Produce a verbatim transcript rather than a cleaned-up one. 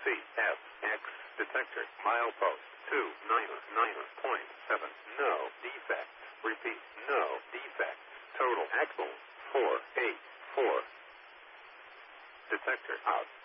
C F X detector milepost two nine nine point seven. No defect. Repeat. No defect. Total axle four eight four. Detector out.